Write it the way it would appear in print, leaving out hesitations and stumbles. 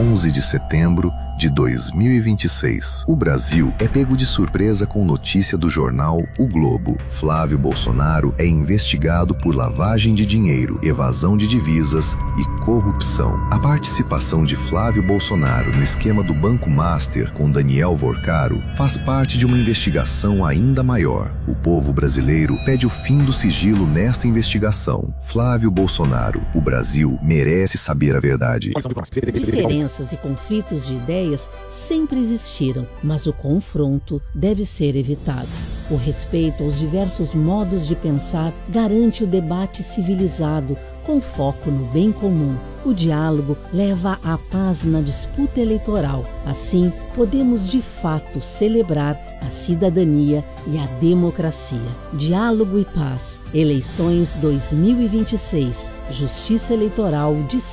11 de setembro de 2026. O Brasil é pego de surpresa com notícia do jornal O Globo. Flávio Bolsonaro é investigado por lavagem de dinheiro, evasão de divisas e corrupção. A participação de Flávio Bolsonaro no esquema do Banco Master com Daniel Vorcaro faz parte de uma investigação ainda maior. O povo brasileiro pede o fim do sigilo nesta investigação. Flávio Bolsonaro, o Brasil merece saber a verdade. Diferenças e conflitos de ideias sempre existiram, mas o confronto deve ser evitado. O respeito aos diversos modos de pensar garante o debate civilizado, com foco no bem comum. O diálogo leva à paz na disputa eleitoral. Assim, podemos de fato celebrar a cidadania e a democracia. Diálogo e paz. Eleições 2026. Justiça Eleitoral de